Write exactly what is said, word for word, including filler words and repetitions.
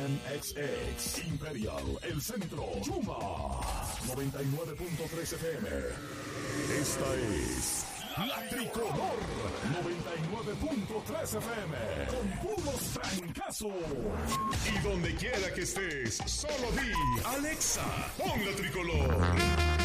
Nissan X X, Imperial, El Centro, Chuma, noventa y nueve punto tres F M. Esta es La Tricolor, noventa y nueve punto tres F M, con puros francazos. Y donde quiera que estés, solo di, Alexa, pon La Tricolor.